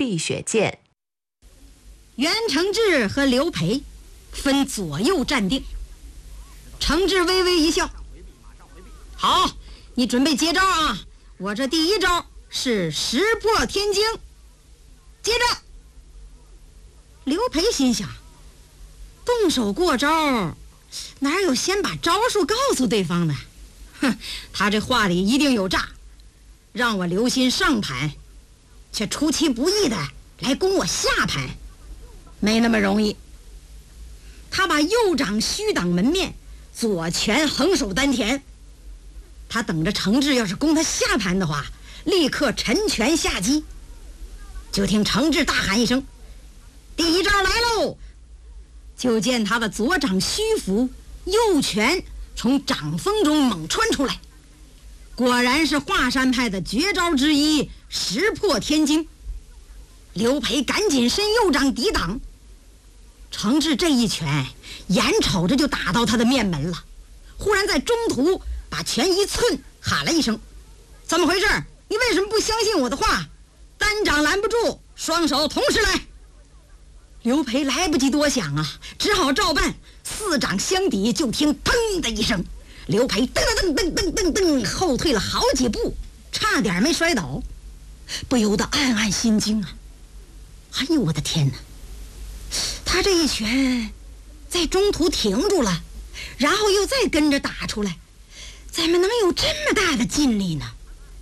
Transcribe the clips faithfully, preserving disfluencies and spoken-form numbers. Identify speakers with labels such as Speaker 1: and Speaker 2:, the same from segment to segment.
Speaker 1: 碧血剑。
Speaker 2: 袁承志和刘培分左右站定，承志微微一笑：“好，你准备接招啊！我这第一招是石破天惊。”接着，刘培心想：动手过招，哪有先把招数告诉对方的？哼，他这话里一定有诈，让我留心上盘，却出其不意的来攻我下盘，没那么容易。他把右掌虚挡门面，左拳横守丹田。他等着承志要是攻他下盘的话，立刻沉拳下击。就听承志大喊一声：“第一招来喽！”就见他的左掌虚浮，右拳从掌锋中猛穿出来，果然是华山派的绝招之一——石破天惊。刘培赶紧伸右掌抵挡，承志这一拳眼瞅着就打到他的面门了，忽然在中途把拳一寸，喊了一声：“怎么回事？你为什么不相信我的话？单掌拦不住，双手同时来！”刘培来不及多想啊，只好照办，四掌相抵，就听砰的一声，刘培噔噔噔噔噔噔后退了好几步，差点没摔倒，不由得暗暗心惊啊！哎呦我的天哪！他这一拳在中途停住了，然后又再跟着打出来，怎么能有这么大的劲力呢？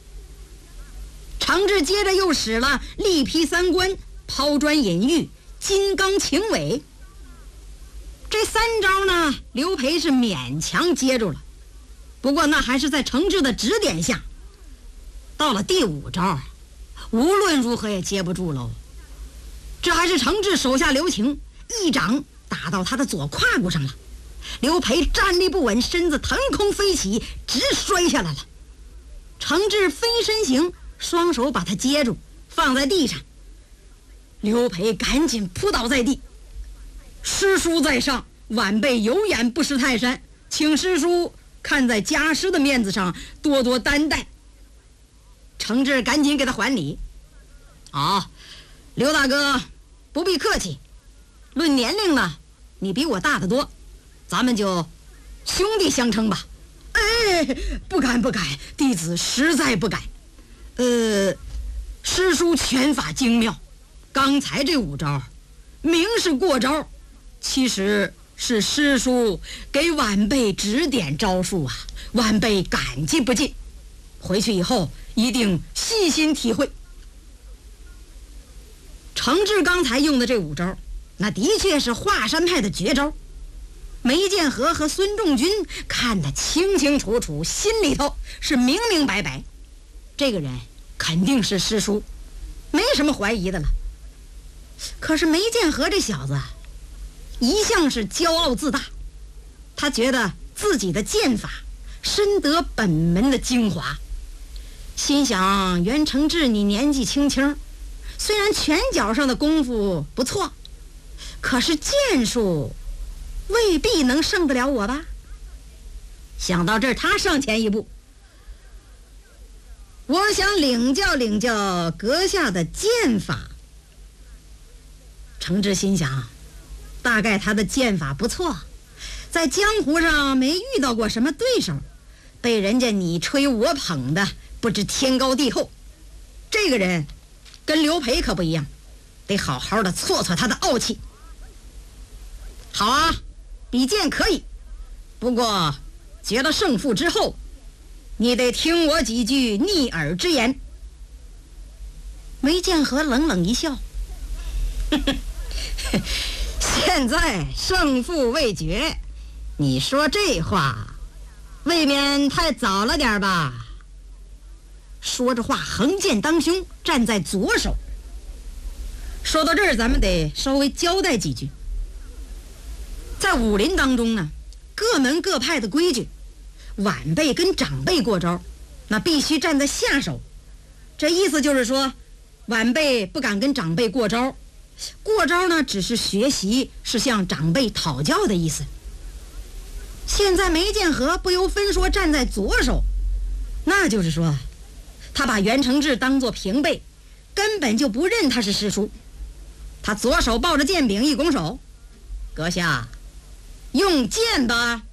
Speaker 2: 承志接着又使了力劈三关、抛砖引玉、金刚擎尾。这三招呢，刘培是勉强接住了，不过那还是在承志的指点下。到了第五招，无论如何也接不住喽。这还是承志手下留情，一掌打到他的左胯骨上了。刘培站立不稳，身子腾空飞起，直摔下来了。承志飞身行，双手把他接住，放在地上。刘培赶紧扑倒在地：“师叔在上，晚辈有眼不识泰山，请师叔看在家师的面子上多多担待。”承志赶紧给他还礼：“好，刘大哥不必客气，论年龄呢，你比我大得多，咱们就兄弟相称吧。”“哎，不敢不敢，弟子实在不敢。呃，师叔拳法精妙，刚才这五招明是过招，其实是师叔给晚辈指点招数啊，晚辈感激不尽，回去以后一定细心体会。”承志刚才用的这五招，那的确是华山派的绝招。梅剑河和孙仲军看得清清楚楚，心里头是明明白白，这个人肯定是师叔，没什么怀疑的了。可是梅剑河这小子一向是骄傲自大，他觉得自己的剑法深得本门的精华，心想袁承志你年纪轻轻，虽然拳脚上的功夫不错，可是剑术未必能胜得了我吧。想到这儿，他上前一步：“我想领教领教阁下的剑法。”承志心想，大概他的剑法不错，在江湖上没遇到过什么对手，被人家你吹我捧的不知天高地厚。这个人跟刘培可不一样，得好好的挫挫他的傲气。好啊，比剑可以，不过决了胜负之后，你得听我几句逆耳之言。梅剑河冷冷一笑：“现在胜负未决，你说这话未免太早了点吧？”说着话，横剑当胸，站在左手。说到这儿，咱们得稍微交代几句。在武林当中呢，各门各派的规矩，晚辈跟长辈过招，那必须站在下手。这意思就是说，晚辈不敢跟长辈过招，过招呢只是学习，是向长辈讨教的意思。现在梅剑河不由分说站在左手，那就是说他把袁承志当作平辈， 根本就不认他是师叔。他左手抱着剑柄，一拱手：“阁下，用剑吧。”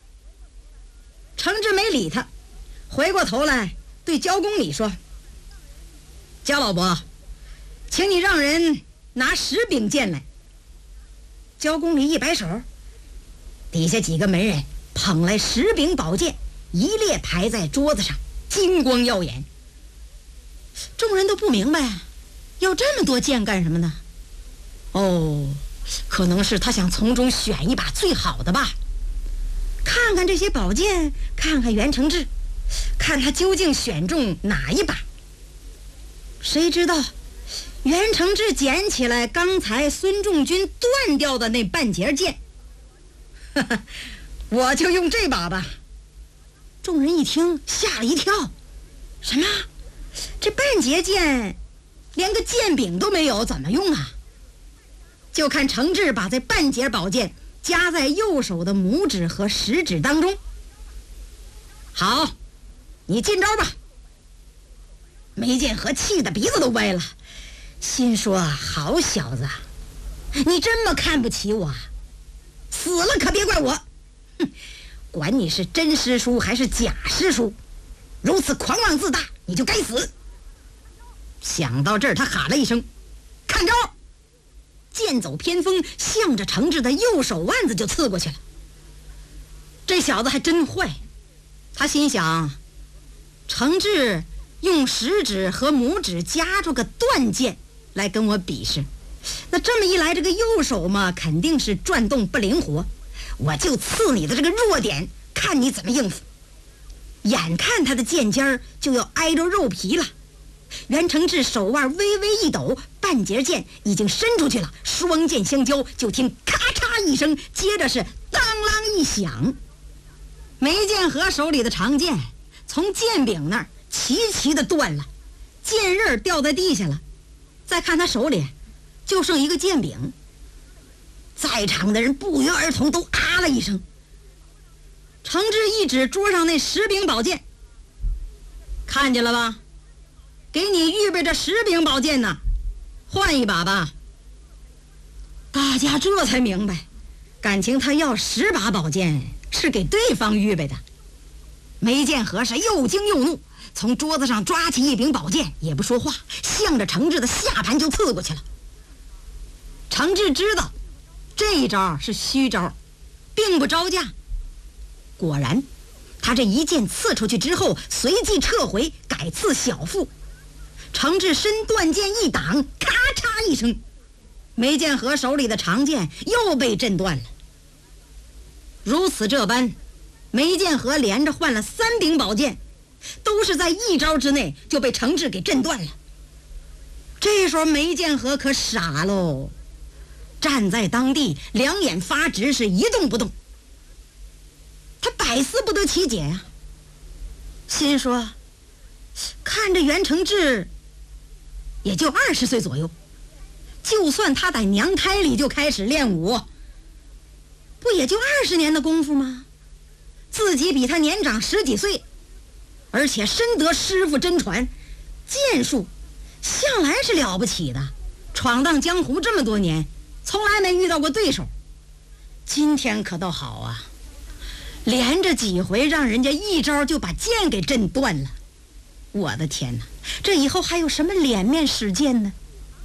Speaker 2: 程志没理他，回过头来对焦公礼说：“焦老伯，请你让人拿十柄剑来。”焦公礼一摆手，底下几个门人捧来十柄宝剑，一列排在桌子上，金光耀眼。众人都不明白，要这么多剑干什么呢？哦，可能是他想从中选一把最好的吧。看看这些宝剑，看看袁承志，看他究竟选中哪一把。谁知道袁承志捡起来刚才孙仲军断掉的那半截剑，哈哈，我就用这把吧。众人一听吓了一跳，什么？这半截剑连个剑柄都没有，怎么用啊？就看承志把这半截宝剑夹在右手的拇指和食指当中。好，你进招吧。梅剑河气得鼻子都歪了，心说：好小子，你这么看不起我，死了可别怪我。哼，管你是真师叔还是假师叔，如此狂妄自大，你就该死。想到这儿，他喊了一声：看招！剑走偏锋，向着承志的右手腕子就刺过去了。这小子还真坏，他心想：承志用食指和拇指夹住个断剑来跟我比试，那这么一来，这个右手嘛肯定是转动不灵活，我就刺你的这个弱点，看你怎么应付。眼看他的剑尖儿就要挨着肉皮了，袁承志手腕微微一抖，半截剑已经伸出去了，双剑相交，就听咔嚓一声，接着是当啷一响。梅剑河手里的长剑从剑柄那儿齐齐的断了，剑刃掉在地下了。再看他手里就剩一个剑柄，在场的人不约而同都啊了一声。承志一指桌上那十柄宝剑：看见了吧？给你预备着十柄宝剑呢，换一把吧。大家这才明白，感情他要十把宝剑是给对方预备的。梅剑河是又惊又怒，从桌子上抓起一柄宝剑，也不说话，向着承志的下盘就刺过去了。承志知道这一招是虚招，并不招架。果然，他这一剑刺出去之后，随即撤回，改刺小腹。承志身断剑一挡，咔嚓一声，梅剑河手里的长剑又被震断了。如此这般，梅剑河连着换了三柄宝剑，都是在一招之内就被承志给震断了。这时候梅剑河可傻喽，站在当地，两眼发直，是一动不动。他百思不得其解呀、啊，心说：看着袁承志也就二十岁左右，就算他在娘胎里就开始练武，不也就二十年的功夫吗？自己比他年长十几岁，而且深得师傅真传，剑术向来是了不起的，闯荡江湖这么多年，从来没遇到过对手。今天可倒好啊，连着几回让人家一招就把剑给震断了。我的天哪，这以后还有什么脸面使剑呢？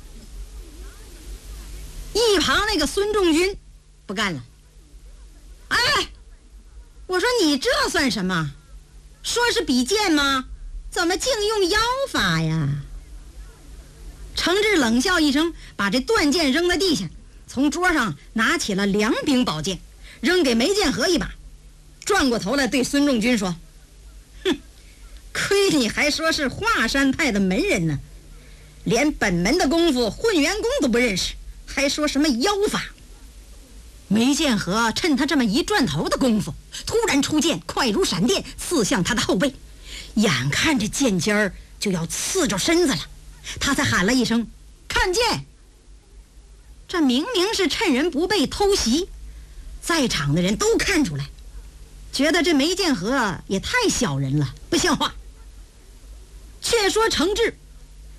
Speaker 2: 一旁那个孙仲军不干了：哎，我说你这算什么？说是比剑吗？怎么竟用妖法呀？承志冷笑一声，把这断剑扔在地下，从桌上拿起了两柄宝剑，扔给梅剑河一把，转过头来对孙仲军说：哼，亏你还说是华山派的门人呢，连本门的功夫混元功都不认识，还说什么妖法。梅剑河趁他这么一转头的功夫，突然出剑，快如闪电，刺向他的后背，眼看着剑尖儿就要刺着身子了，他才喊了一声：看剑！这明明是趁人不备偷袭，在场的人都看出来，觉得这梅剑河也太小人了，不像话。却说承志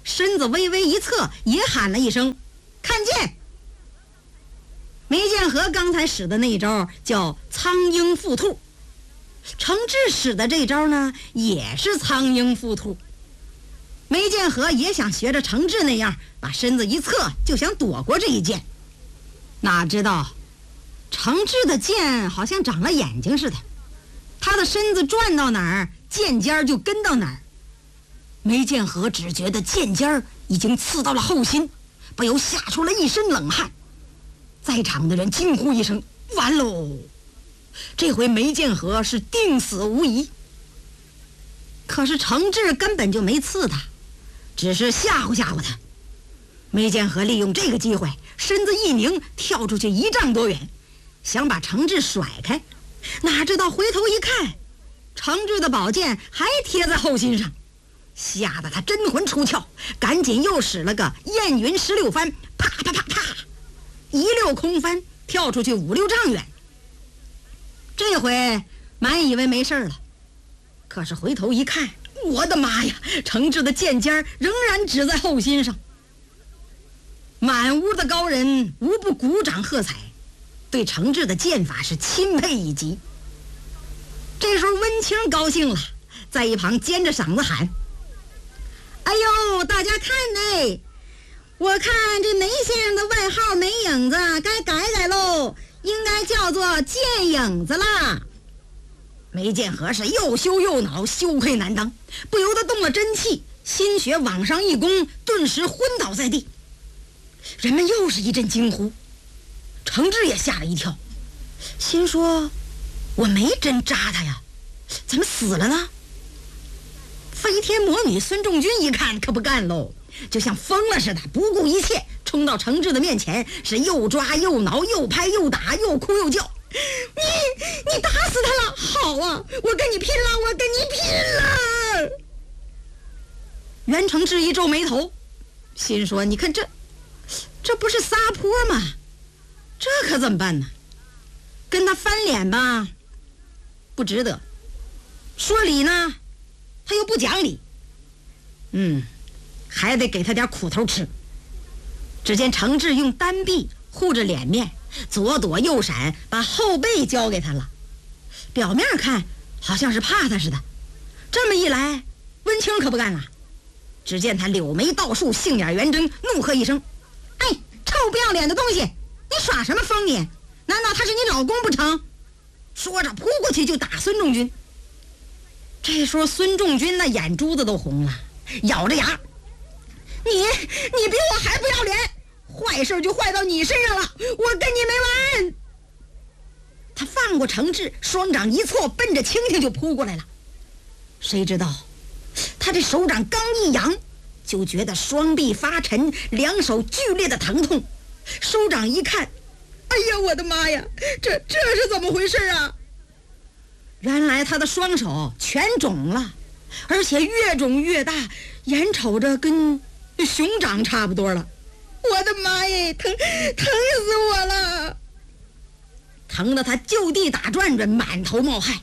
Speaker 2: 身子微微一侧，也喊了一声看见。梅建和刚才使的那一招叫苍鹰附兔，程志使的这招呢也是苍鹰附兔。梅建和也想学着程志那样把身子一侧，就想躲过这一剑，哪知道程志的剑好像长了眼睛似的，他的身子转到哪儿，剑尖就跟到哪儿。梅建和只觉得剑尖已经刺到了后心，不由吓出了一身冷汗。在场的人惊呼一声，完喽！这回梅建和是定死无疑。可是程志根本就没刺他，只是吓唬吓唬他。梅建和利用这个机会，身子一拧，跳出去一丈多远，想把程志甩开，哪知道回头一看，程志的宝剑还贴在后心上，吓得他真魂出窍，赶紧又使了个燕云十六翻，啪啪啪啪，一溜空翻，跳出去五六丈远。这回满以为没事了，可是回头一看，我的妈呀，程志的剑尖仍然指在后心上。满屋的高人无不鼓掌喝彩，对程志的剑法是钦佩一极。这时候温清高兴了，在一旁尖着嗓子喊：哎呦，大家看嘞，我看这梅先生的外号梅影子该改改喽，应该叫做剑影子啦。梅建和是又羞又恼，羞愧难当，不由得动了真气，心血往上一攻，顿时昏倒在地。人们又是一阵惊呼，程志也吓了一跳，心说我没真扎他呀，怎么死了呢？飞天魔女孙仲君一看可不干喽，就像疯了似的，不顾一切冲到程志的面前，是又抓又挠，又拍又打，又哭又叫：你你打死他了，好啊，我跟你拼了，我跟你拼了！袁承志一皱眉头，心说你看这这不是撒泼吗？这可怎么办呢？跟他翻脸吧不值得，说理呢他又不讲理，嗯，还得给他点苦头吃。只见程志用单臂护着脸面，左躲右闪，把后背交给他了。表面看好像是怕他似的，这么一来温清可不干了。只见他柳眉倒竖，杏眼圆睁，怒喝一声：哎，臭不要脸的东西，你耍什么疯你？难道他是你老公不成？说着扑过去就打孙仲君。这时候孙仲君那眼珠子都红了，咬着牙：你你比我还不要脸，坏事就坏到你身上了，我跟你没完！他放过程志，双掌一错，奔着青青就扑过来了。谁知道他这手掌刚一扬，就觉得双臂发沉，两手剧烈的疼痛。收掌一看，哎呀，我的妈呀，这这是怎么回事啊？原来他的双手全肿了，而且越肿越大，眼瞅着跟熊掌差不多了。我的妈呀，疼疼死我了！疼得他就地打转转，满头冒汗。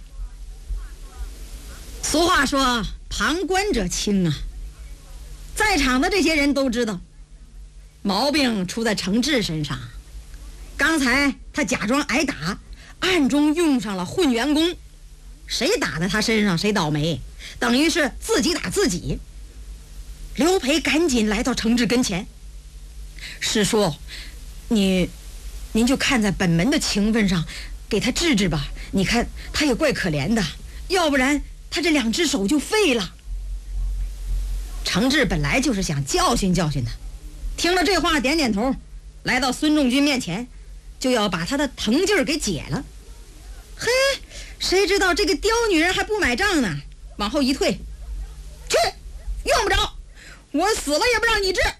Speaker 2: 俗话说旁观者清啊，在场的这些人都知道毛病出在程志身上。刚才他假装挨打，暗中用上了混元功，谁打在他身上谁倒霉，等于是自己打自己。刘培赶紧来到程志跟前：师叔，你您就看在本门的情分上给他治治吧，你看他也怪可怜的，要不然他这两只手就废了。程志本来就是想教训教训他，听了这话点点头，来到孙仲君面前，就要把他的疼劲儿给解了。嘿，谁知道这个刁女人还不买账呢，往后一退：去，用不着，我死了也不让你治。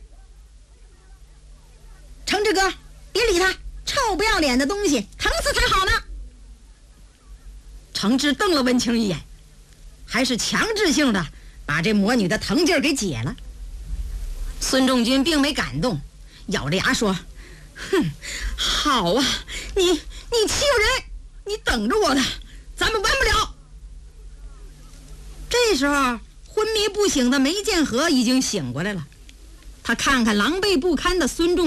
Speaker 2: 程志哥，别理他，臭不要脸的东西，疼死才好呢。程志瞪了温清一眼，还是强制性的把这魔女的疼劲儿给解了。孙仲君并没感动，咬着牙说：哼，好啊，你你欺负人，你等着我的，咱们完不了。这时候昏迷不醒的梅建和已经醒过来了， 他看看狼狈不堪的孙仲